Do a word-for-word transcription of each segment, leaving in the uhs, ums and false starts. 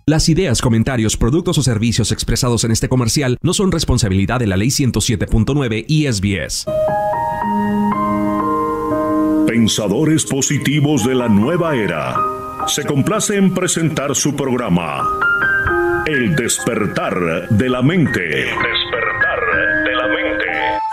Las ideas, comentarios, productos o servicios expresados en este comercial no son responsabilidad de la Ley ciento siete punto nueve I S B S. Pensadores positivos de la nueva era. Se complace en presentar su programa El despertar de la mente. El despertar de la mente.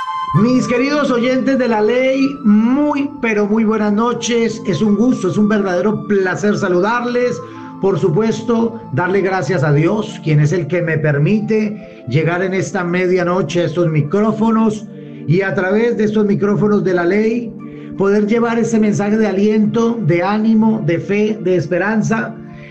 Mis queridos oyentes de la ley, muy pero muy buenas noches. Es un gusto, es un verdadero placer saludarles. Por supuesto, darle gracias a Dios, quien es el que me permite llegar en esta medianoche a estos micrófonos y a través de estos micrófonos de la ley poder llevar ese mensaje de aliento, de ánimo, de fe, de esperanza,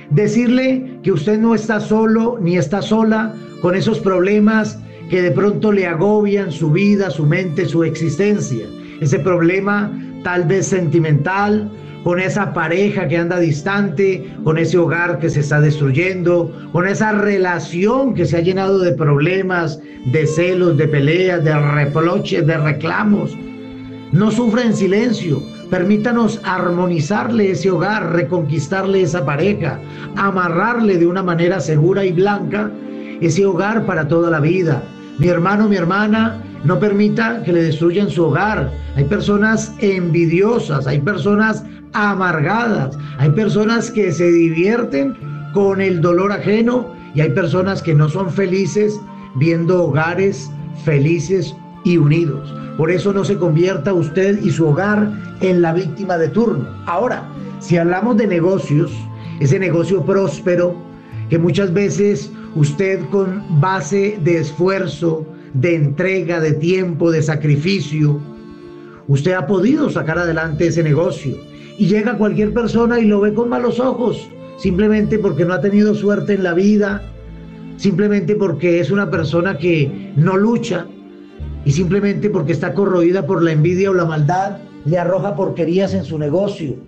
decirle que usted no está solo ni está sola con esos problemas que de pronto le agobian su vida, su mente, su existencia. Ese problema tal vez sentimental, con esa pareja que anda distante, con ese hogar que se está destruyendo, con esa relación que se ha llenado de problemas, de celos, de peleas, de reproches, de reclamos. No sufra en silencio. Permítanos armonizarle ese hogar, reconquistarle esa pareja, amarrarle de una manera segura y blanca ese hogar para toda la vida. Mi hermano, mi hermana, no permita que le destruyan su hogar. Hay personas envidiosas, hay personas amargadas, hay personas que se divierten con el dolor ajeno y hay personas que no son felices viendo hogares felices y unidos. Por eso no se convierta usted y su hogar en la víctima de turno. Ahora, si hablamos de negocios, ese negocio próspero que muchas veces usted con base de esfuerzo, de entrega, de tiempo, de sacrificio, usted ha podido sacar adelante ese negocio. Y llega cualquier persona y lo ve con malos ojos, simplemente porque no ha tenido suerte en la vida, simplemente porque es una persona que no lucha y simplemente porque está corroída por la envidia o la maldad, le arroja porquerías en su negocio,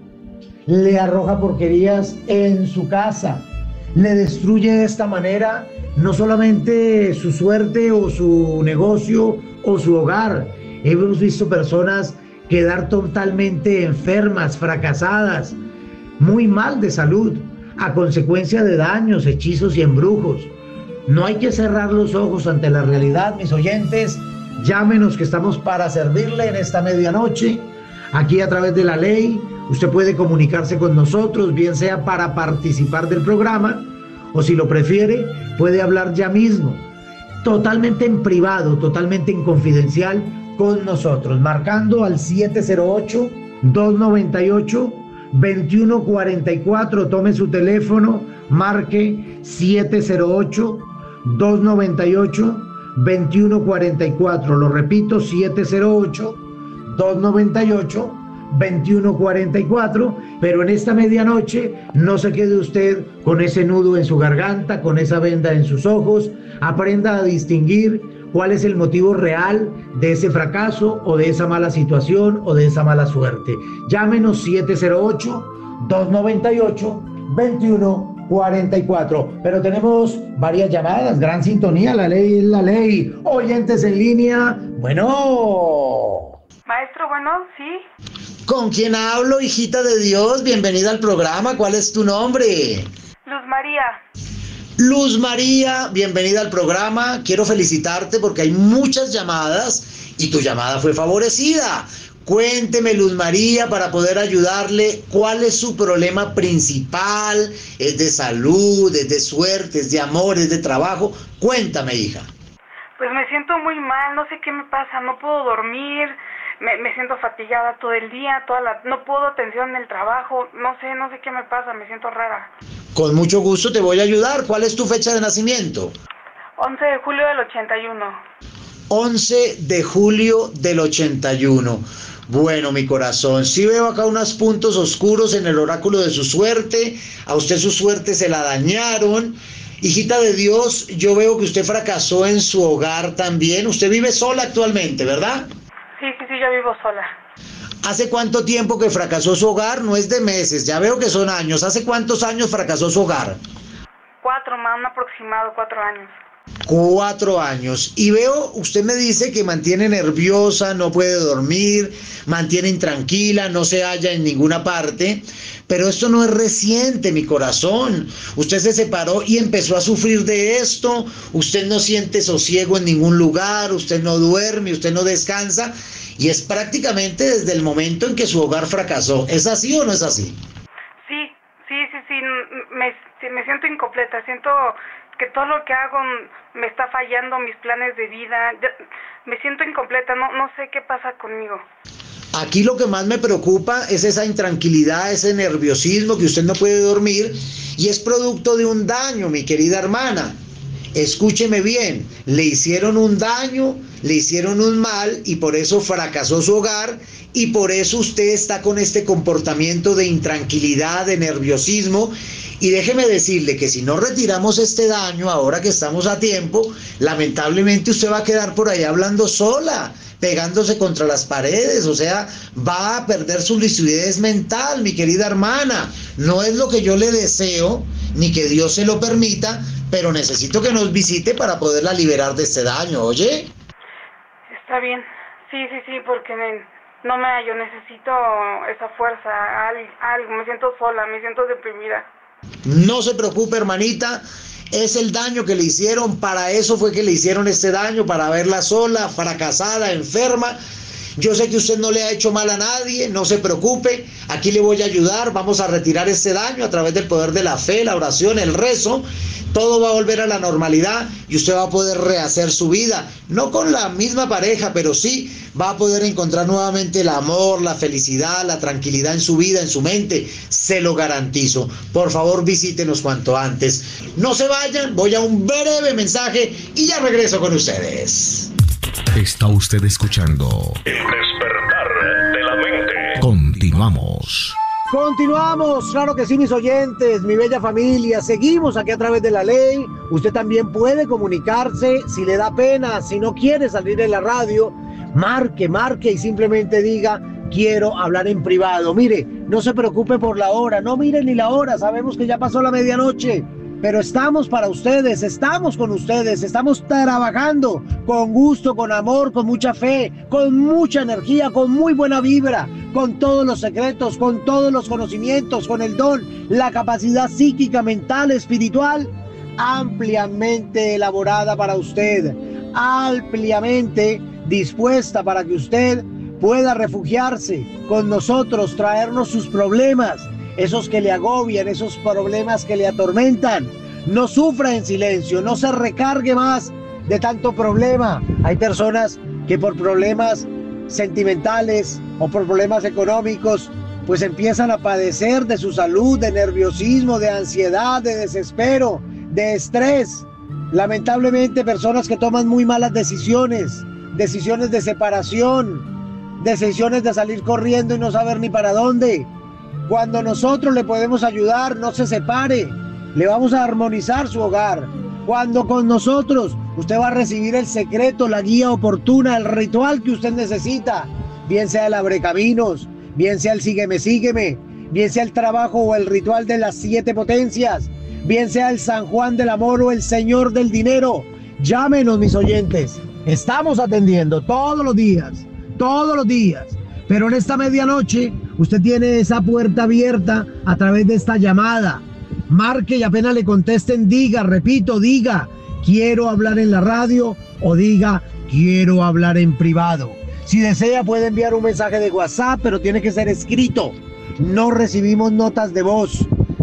le arroja porquerías en su casa, le destruye de esta manera no solamente su suerte o su negocio o su hogar. Hemos visto personas quedar totalmente enfermas, fracasadas, muy mal de salud, a consecuencia de daños, hechizos y embrujos. No hay que cerrar los ojos ante la realidad, mis oyentes. Llámenos que estamos para servirle en esta medianoche. Aquí a través de la ley, usted puede comunicarse con nosotros, bien sea para participar del programa, o si lo prefiere, puede hablar ya mismo, totalmente en privado, totalmente en confidencial, con nosotros, marcando al siete cero ocho, dos nueve ocho, dos uno cuatro cuatro. Tome su teléfono, marque siete cero ocho, dos nueve ocho, dos uno cuatro cuatro. Lo repito, siete cero ocho, dos nueve ocho, dos uno cuatro cuatro. Pero en esta medianoche no se quede usted con ese nudo en su garganta, con esa venda en sus ojos. Aprenda a distinguir cuál es el motivo real de ese fracaso o de esa mala situación o de esa mala suerte. Llámenos siete cero ocho, dos nueve ocho, dos uno cuatro cuatro. Pero tenemos varias llamadas, gran sintonía, la ley es la ley. Oyentes en línea, bueno. Maestro, bueno, sí. ¿Con quién hablo, hijita de Dios? Bienvenida al programa, ¿cuál es tu nombre? Luz María. Luz María, bienvenida al programa. Quiero felicitarte porque hay muchas llamadas y tu llamada fue favorecida. Cuénteme, Luz María, para poder ayudarle, ¿cuál es su problema principal? ¿Es de salud, es de suerte, es de amor, es de trabajo? Cuéntame, hija. Pues me siento muy mal, no sé qué me pasa, no puedo dormir, me, me siento fatigada todo el día, toda la, no puedo atención en el trabajo, no sé, no sé qué me pasa, me siento rara. Con mucho gusto te voy a ayudar. ¿Cuál es tu fecha de nacimiento? once de julio del ochenta y uno. once de julio del ochenta y uno. Bueno, mi corazón, sí veo acá unos puntos oscuros en el oráculo de su suerte. A usted su suerte se la dañaron. Hijita de Dios, yo veo que usted fracasó en su hogar también. Usted vive sola actualmente, ¿verdad? Sí, sí, sí, yo vivo sola. ¿Hace cuánto tiempo que fracasó su hogar? No es de meses, ya veo que son años. ¿Hace cuántos años fracasó su hogar? Cuatro, más un aproximado, cuatro años. Cuatro años. Y veo, usted me dice que mantiene nerviosa, no puede dormir, mantiene intranquila, no se halla en ninguna parte. Pero esto no es reciente, mi corazón. Usted se separó y empezó a sufrir de esto. Usted no siente sosiego en ningún lugar, usted no duerme, usted no descansa. Y es prácticamente desde el momento en que su hogar fracasó. ¿Es así o no es así? Sí, sí, sí, sí. Me, me siento incompleta. Siento que todo lo que hago me está fallando, mis planes de vida. Me siento incompleta. No, no sé qué pasa conmigo. Aquí lo que más me preocupa es esa intranquilidad, ese nerviosismo, que usted no puede dormir, y es producto de un daño, mi querida hermana. Escúcheme bien, le hicieron un daño, le hicieron un mal y por eso fracasó su hogar y por eso usted está con este comportamiento de intranquilidad, de nerviosismo. Y déjeme decirle que si no retiramos este daño ahora que estamos a tiempo, lamentablemente usted va a quedar por ahí hablando sola, pegándose contra las paredes, o sea, va a perder su lucidez mental, mi querida hermana. No es lo que yo le deseo, ni que Dios se lo permita, pero necesito que nos visite para poderla liberar de este daño, ¿oye? Está bien, sí, sí, sí, porque me, no me hallo, necesito esa fuerza, algo, me siento sola, me siento deprimida. No se preocupe, hermanita. Es el daño que le hicieron, para eso fue que le hicieron este daño, para verla sola, fracasada, enferma. Yo sé que usted no le ha hecho mal a nadie, no se preocupe, aquí le voy a ayudar, vamos a retirar este daño a través del poder de la fe, la oración, el rezo. Todo va a volver a la normalidad y usted va a poder rehacer su vida, no con la misma pareja, pero sí va a poder encontrar nuevamente el amor, la felicidad, la tranquilidad en su vida, en su mente, se lo garantizo. Por favor, visítenos cuanto antes. No se vayan, voy a un breve mensaje y ya regreso con ustedes. Está usted escuchando El despertar de la mente. Continuamos. Continuamos, claro que sí, mis oyentes, mi bella familia, seguimos aquí a través de la ley. Usted también puede comunicarse, si le da pena, si no quiere salir en la radio, marque, marque y simplemente diga, quiero hablar en privado. Mire, no se preocupe por la hora, no mire ni la hora, sabemos que ya pasó la medianoche, pero estamos para ustedes, estamos con ustedes, estamos trabajando con gusto, con amor, con mucha fe, con mucha energía, con muy buena vibra, con todos los secretos, con todos los conocimientos, con el don, la capacidad psíquica, mental, espiritual, ampliamente elaborada para usted, ampliamente dispuesta para que usted pueda refugiarse con nosotros, traernos sus problemas, esos que le agobian, esos problemas que le atormentan. No sufra en silencio, no se recargue más de tanto problema. Hay personas que por problemas sentimentales o por problemas económicos, pues empiezan a padecer de su salud, de nerviosismo, de ansiedad, de desespero, de estrés. Lamentablemente, personas que toman muy malas decisiones, decisiones de separación, decisiones de salir corriendo y no saber ni para dónde. Cuando nosotros le podemos ayudar, no se separe, le vamos a armonizar su hogar. Cuando con nosotros usted va a recibir el secreto, la guía oportuna, el ritual que usted necesita, bien sea el abrecaminos, bien sea el sígueme, sígueme, bien sea el trabajo o el ritual de las siete potencias, bien sea el San Juan del Amor o el Señor del Dinero. Llámenos, mis oyentes, estamos atendiendo todos los días, todos los días. Pero en esta medianoche, usted tiene esa puerta abierta a través de esta llamada. Marque y apenas le contesten, diga, repito, diga, quiero hablar en la radio o diga, quiero hablar en privado. Si desea, puede enviar un mensaje de WhatsApp, pero tiene que ser escrito. No recibimos notas de voz.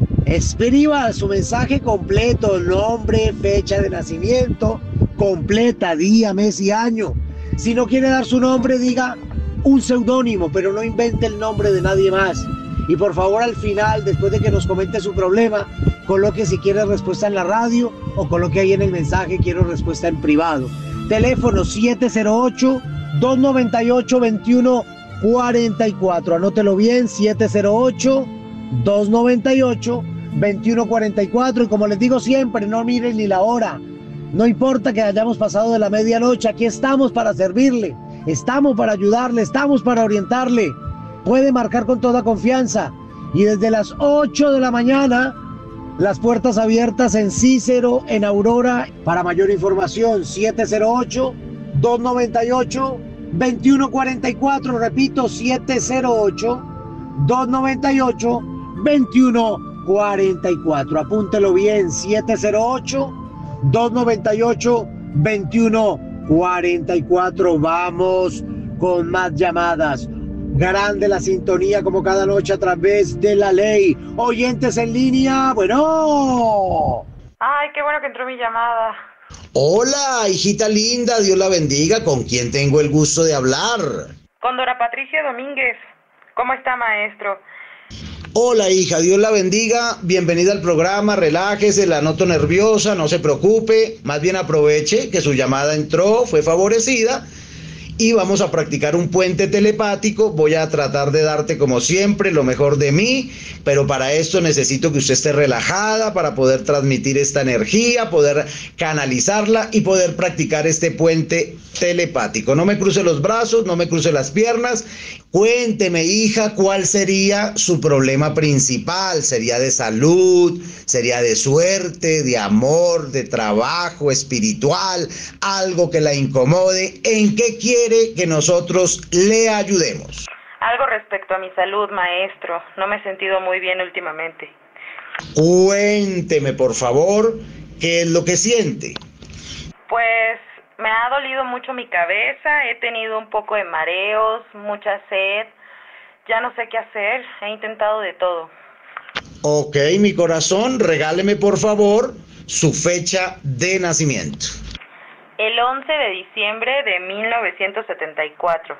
Escriba su mensaje completo, nombre, fecha de nacimiento, completa, día, mes y año. Si no quiere dar su nombre, diga un seudónimo, pero no invente el nombre de nadie más. Y por favor, al final, después de que nos comente su problema, coloque si quiere respuesta en la radio o coloque ahí en el mensaje, quiero respuesta en privado. Teléfono siete cero ocho, dos nueve ocho, dos uno cuatro cuatro. Anótelo bien, siete cero ocho, dos nueve ocho, dos uno cuatro cuatro. Y como les digo siempre, no miren ni la hora. No importa que hayamos pasado de la medianoche, aquí estamos para servirle. Estamos para ayudarle, estamos para orientarle. Puede marcar con toda confianza. Y desde las ocho de la mañana Las puertas abiertas en Cícero, en Aurora. Para mayor información, siete cero ocho, dos nueve ocho, dos uno cuatro cuatro. Repito, siete cero ocho, dos nueve ocho, dos uno cuatro cuatro. Apúntelo bien, siete cero ocho, dos nueve ocho, dos uno cuatro cuatro. Vamos con más llamadas. Grande la sintonía como cada noche a través de La Ley. Oyentes en línea, bueno. Ay, qué bueno que entró mi llamada. Hola, hijita linda, Dios la bendiga. ¿Con quién tengo el gusto de hablar? Con Dora Patricia Domínguez. ¿Cómo está, maestro? Hola, hija, Dios la bendiga. Bienvenida al programa, relájese, la noto nerviosa, no se preocupe. Más bien aproveche que su llamada entró, fue favorecida. Y vamos a practicar un puente telepático. Voy a tratar de darte, como siempre, lo mejor de mí, pero para esto necesito que usted esté relajada para poder transmitir esta energía, poder canalizarla y poder practicar este puente telepático. No me cruce los brazos, no me cruce las piernas. Cuénteme, hija, ¿cuál sería su problema principal? ¿Sería de salud? ¿Sería de suerte, de amor, de trabajo, espiritual? ¿Algo que la incomode? ¿En qué quiere que nosotros le ayudemos? Algo respecto a mi salud, maestro. No me he sentido muy bien últimamente. Cuénteme, por favor, ¿qué es lo que siente? Pues me ha dolido mucho mi cabeza, he tenido un poco de mareos, mucha sed, ya no sé qué hacer, he intentado de todo. Ok, mi corazón, regáleme por favor su fecha de nacimiento. El once de diciembre de mil novecientos setenta y cuatro.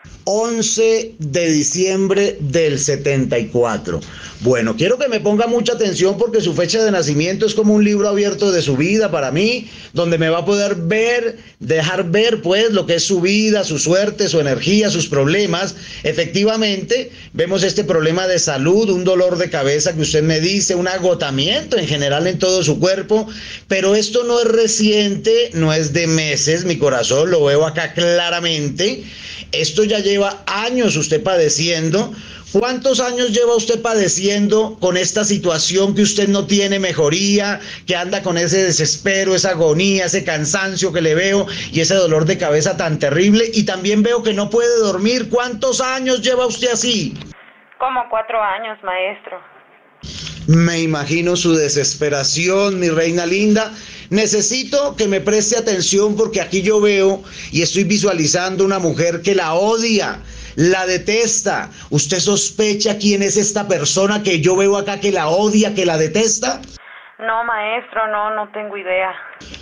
once de diciembre del setenta y cuatro. Bueno, quiero que me ponga mucha atención porque su fecha de nacimiento es como un libro abierto de su vida para mí, donde me va a poder ver, dejar ver pues lo que es su vida, su suerte, su energía, sus problemas. Efectivamente, vemos este problema de salud, un dolor de cabeza que usted me dice, un agotamiento en general en todo su cuerpo, pero esto no es reciente, no es de meses, mi corazón, lo veo acá claramente. Esto ya lleva años usted padeciendo. ¿Cuántos años lleva usted padeciendo con esta situación que usted no tiene mejoría, que anda con ese desespero, esa agonía, ese cansancio que le veo y ese dolor de cabeza tan terrible? Y también veo que no puede dormir. ¿Cuántos años lleva usted así? Como cuatro años, maestro. Me imagino su desesperación, mi reina linda. Necesito que me preste atención porque aquí yo veo y estoy visualizando una mujer que la odia, la detesta. ¿Usted sospecha quién es esta persona que yo veo acá que la odia, que la detesta? No, maestro, no, no tengo idea.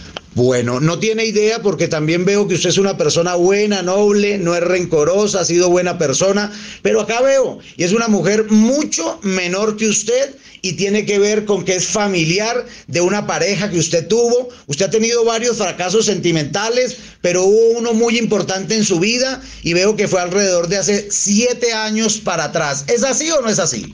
Bueno, no tiene idea porque también veo que usted es una persona buena, noble, no es rencorosa, ha sido buena persona, pero acá veo, y es una mujer mucho menor que usted y tiene que ver con que es familiar de una pareja que usted tuvo. Usted ha tenido varios fracasos sentimentales, pero hubo uno muy importante en su vida y veo que fue alrededor de hace siete años para atrás. ¿Es así o no es así?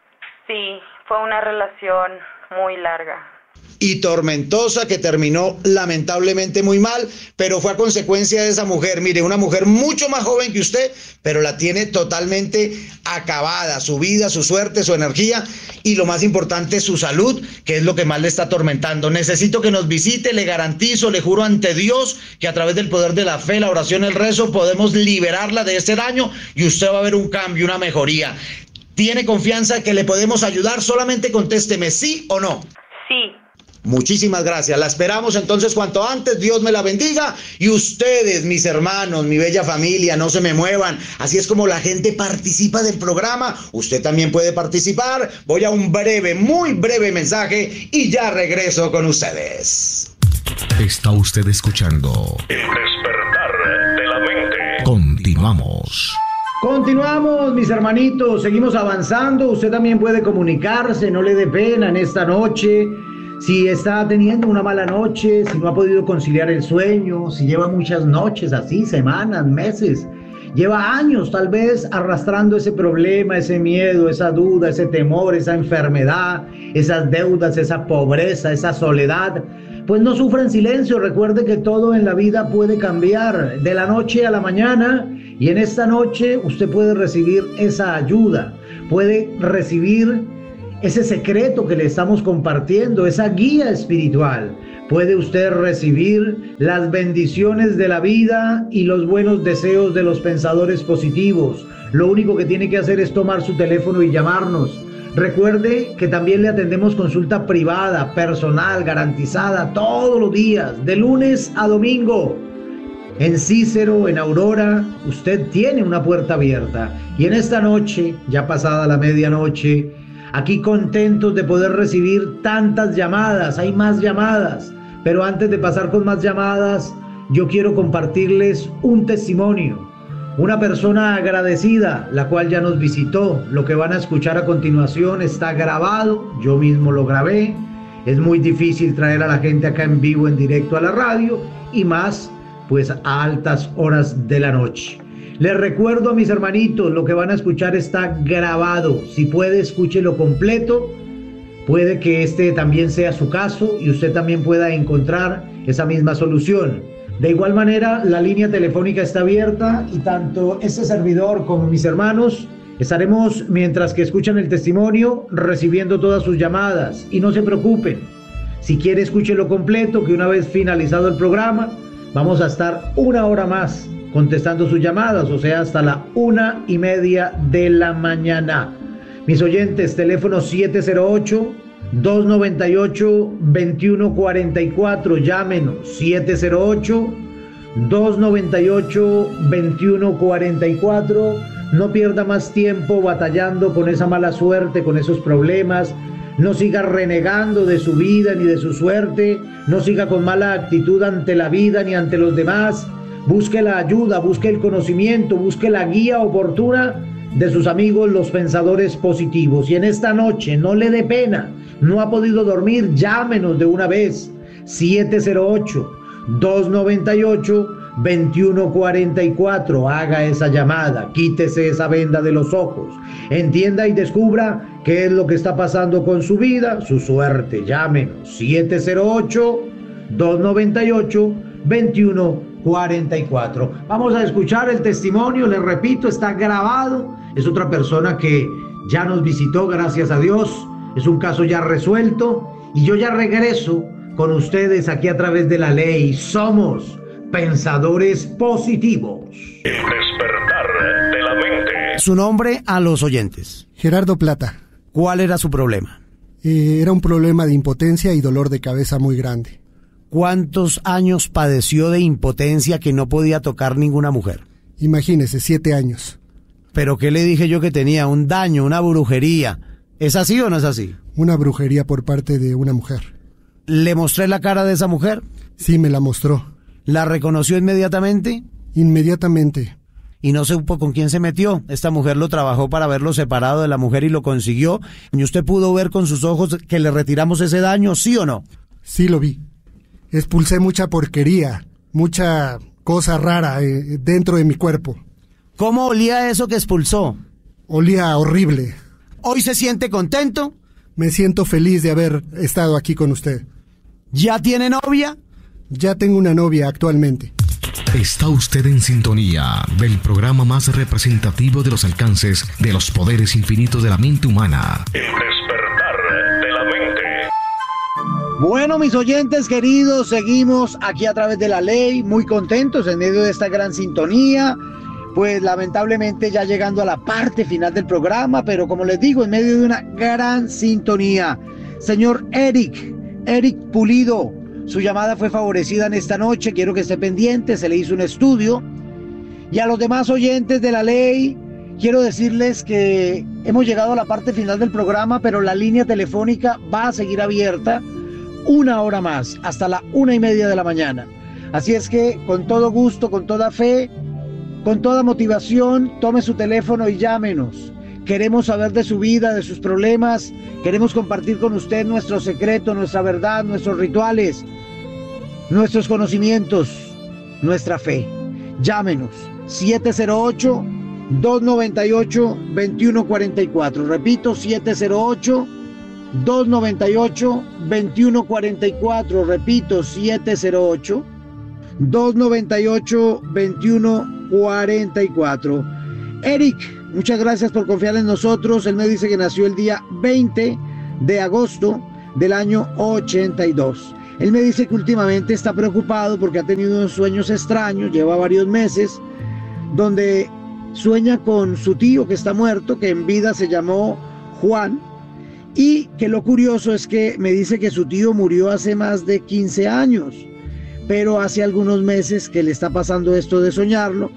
Sí, fue una relación muy larga. Y tormentosa que terminó lamentablemente muy mal, pero fue a consecuencia de esa mujer. Mire, una mujer mucho más joven que usted, pero la tiene totalmente acabada, su vida, su suerte, su energía y lo más importante, su salud, que es lo que más le está atormentando. Necesito que nos visite, le garantizo, le juro ante Dios que a través del poder de la fe, la oración, el rezo, podemos liberarla de este daño y usted va a ver un cambio, una mejoría. ¿Tiene confianza que le podemos ayudar? Solamente contésteme sí o no. Sí. Muchísimas gracias, la esperamos entonces cuanto antes. Dios me la bendiga y ustedes, mis hermanos, mi bella familia, no se me muevan. Así es como la gente participa del programa. Usted también puede participar. Voy a un breve, muy breve mensaje y ya regreso con ustedes. Está usted escuchando El despertar de la mente. Continuamos. Continuamos, mis hermanitos, seguimos avanzando. Usted también puede comunicarse, no le dé pena en esta noche. Si está teniendo una mala noche, si no ha podido conciliar el sueño, si lleva muchas noches así, semanas, meses, lleva años tal vez arrastrando ese problema, ese miedo, esa duda, ese temor, esa enfermedad, esas deudas, esa pobreza, esa soledad, pues no sufra en silencio. Recuerde que todo en la vida puede cambiar de la noche a la mañana y en esta noche usted puede recibir esa ayuda, puede recibir ese secreto que le estamos compartiendo, esa guía espiritual, puede usted recibir las bendiciones de la vida y los buenos deseos de los pensadores positivos. Lo único que tiene que hacer es tomar su teléfono y llamarnos. Recuerde que también le atendemos consulta privada, personal, garantizada, todos los días, de lunes a domingo. En Cícero, en Aurora, usted tiene una puerta abierta. Y en esta noche, ya pasada la medianoche, aquí contentos de poder recibir tantas llamadas, hay más llamadas. Pero antes de pasar con más llamadas, yo quiero compartirles un testimonio. Una persona agradecida, la cual ya nos visitó. Lo que van a escuchar a continuación está grabado, yo mismo lo grabé. Es muy difícil traer a la gente acá en vivo, en directo a la radio, y más, pues a altas horas de la noche. Les recuerdo a mis hermanitos, lo que van a escuchar está grabado. Si puede, escúchelo completo. Puede que este también sea su caso y usted también pueda encontrar esa misma solución. De igual manera, la línea telefónica está abierta y tanto este servidor como mis hermanos estaremos, mientras que escuchan el testimonio, recibiendo todas sus llamadas. Y no se preocupen, si quiere escúchelo completo, que una vez finalizado el programa, vamos a estar una hora más contestando sus llamadas, o sea, hasta la una y media de la mañana. Mis oyentes, teléfono siete cero ocho, dos nueve ocho, dos uno cuatro cuatro, llámenos, siete cero ocho, dos nueve ocho, dos uno cuatro cuatro. No pierda más tiempo batallando con esa mala suerte, con esos problemas. No siga renegando de su vida ni de su suerte. No siga con mala actitud ante la vida ni ante los demás. Busque la ayuda, busque el conocimiento, busque la guía oportuna de sus amigos los pensadores positivos. Y en esta noche no le dé pena, no ha podido dormir, llámenos de una vez, siete cero ocho, dos nueve ocho, dos uno cuatro cuatro. Haga esa llamada, quítese esa venda de los ojos, entienda y descubra qué es lo que está pasando con su vida, su suerte. Llámenos, siete cero ocho, dos nueve ocho, dos uno cuatro cuatro. Vamos a escuchar el testimonio, les repito, está grabado. Es otra persona que ya nos visitó, gracias a Dios. Es un caso ya resuelto y yo ya regreso con ustedes aquí a través de la ley. Somos pensadores positivos. El despertar de la mente. Su nombre a los oyentes. Gerardo Plata. ¿Cuál era su problema? Eh, era un problema de impotencia y dolor de cabeza muy grande. ¿Cuántos años padeció de impotencia que no podía tocar ninguna mujer? Imagínese, siete años. ¿Pero qué le dije yo que tenía? Un daño, una brujería. ¿Es así o no es así? Una brujería por parte de una mujer. ¿Le mostré la cara de esa mujer? Sí, me la mostró. ¿La reconoció inmediatamente? Inmediatamente. ¿Y no supo con quién se metió? Esta mujer lo trabajó para verlo separado de la mujer y lo consiguió. ¿Y usted pudo ver con sus ojos que le retiramos ese daño, sí o no? Sí, lo vi. Expulsé mucha porquería, mucha cosa rara eh, dentro de mi cuerpo. ¿Cómo olía eso que expulsó? Olía horrible. ¿Hoy se siente contento? Me siento feliz de haber estado aquí con usted. ¿Ya tiene novia? Ya tengo una novia actualmente. Está usted en sintonía del programa más representativo de los alcances de los poderes infinitos de la mente humana. El despertar de la mente. Bueno, mis oyentes queridos, seguimos aquí a través de la ley, muy contentos en medio de esta gran sintonía. Pues lamentablemente ya llegando a la parte final del programa, pero como les digo, en medio de una gran sintonía. Señor Eric, Eric Pulido, su llamada fue favorecida en esta noche, quiero que esté pendiente, se le hizo un estudio. Y a los demás oyentes de la ley, quiero decirles que hemos llegado a la parte final del programa, pero la línea telefónica va a seguir abierta una hora más, hasta la una y media de la mañana. Así es que con todo gusto, con toda fe, con toda motivación, tome su teléfono y llámenos. Queremos saber de su vida, de sus problemas. Queremos compartir con usted nuestro secreto, nuestra verdad, nuestros rituales, nuestros conocimientos, nuestra fe. Llámenos, siete cero ocho, dos nueve ocho, dos uno cuatro cuatro. Repito, siete cero ocho, dos nueve ocho, dos uno cuatro cuatro. Repito, siete cero ocho, dos nueve ocho, dos uno cuatro cuatro. Eric, muchas gracias por confiar en nosotros. Él me dice que nació el día veinte de agosto del año ochenta y dos. Él me dice que últimamente está preocupado porque ha tenido unos sueños extraños, lleva varios meses, donde sueña con su tío que está muerto, que en vida se llamó Juan, y que lo curioso es que me dice que su tío murió hace más de quince años, pero hace algunos meses que le está pasando esto de soñarlo,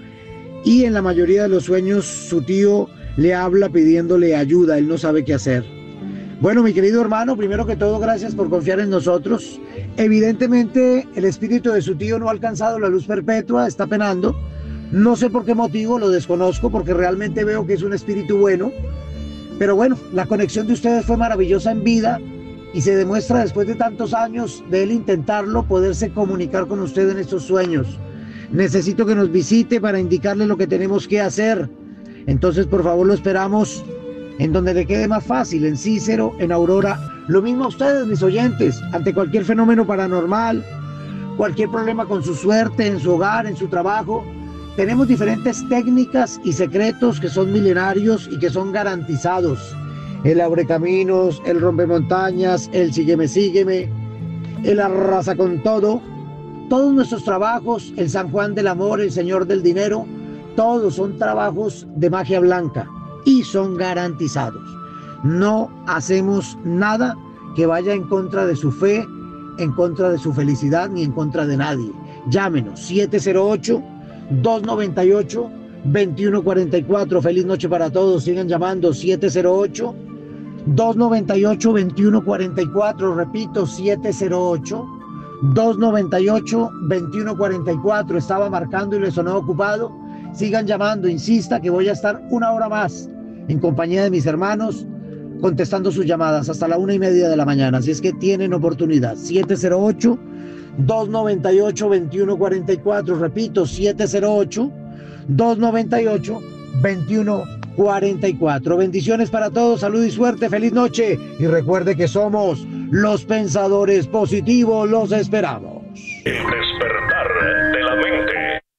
y en la mayoría de los sueños su tío le habla pidiéndole ayuda, él no sabe qué hacer. Bueno, mi querido hermano, primero que todo, gracias por confiar en nosotros. Evidentemente, el espíritu de su tío no ha alcanzado la luz perpetua, está penando. No sé por qué motivo, lo desconozco, porque realmente veo que es un espíritu bueno. Pero bueno, la conexión de ustedes fue maravillosa en vida y se demuestra después de tantos años de él intentarlo, poderse comunicar con usted en estos sueños. Necesito que nos visite para indicarle lo que tenemos que hacer. Entonces, por favor, lo esperamos en donde le quede más fácil, en Cícero, en Aurora. Lo mismo a ustedes, mis oyentes, ante cualquier fenómeno paranormal, cualquier problema con su suerte, en su hogar, en su trabajo. Tenemos diferentes técnicas y secretos que son milenarios y que son garantizados. El abrecaminos, el rompemontañas, el sígueme, sígueme, el arrasa con todo. Todos nuestros trabajos, el San Juan del Amor, el Señor del Dinero, todos son trabajos de magia blanca y son garantizados. No hacemos nada que vaya en contra de su fe, en contra de su felicidad, ni en contra de nadie. Llámenos, siete cero ocho, dos nueve ocho, dos uno cuatro cuatro. Feliz noche para todos. Sigan llamando, siete cero ocho, dos nueve ocho, dos uno cuatro cuatro. Repito, siete cero ocho, dos nueve ocho, dos uno cuatro cuatro. Estaba marcando y le sonó ocupado. Sigan llamando, insista que voy a estar una hora más en compañía de mis hermanos contestando sus llamadas hasta la una y media de la mañana. Así es que tienen oportunidad. siete cero ocho, dos nueve ocho, dos uno cuatro cuatro. Repito, siete cero ocho, dos nueve ocho, dos uno cuatro cuatro. Bendiciones para todos, salud y suerte, feliz noche. Y recuerde que somos los pensadores positivos, los esperamos. El despertar de la mente.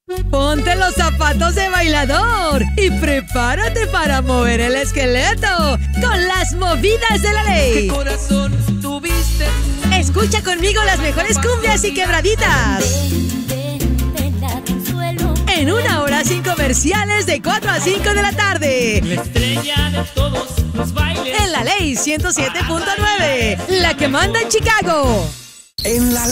Ponte los zapatos de bailador y prepárate para mover el esqueleto con las movidas de la ley. ¿Qué corazón tuviste? Escucha conmigo las mejores cumbias y quebraditas. En una hora sin comerciales de cuatro a cinco de la tarde. La estrella de todos los bailes. En la ley ciento siete punto nueve, la que manda en Chicago. En la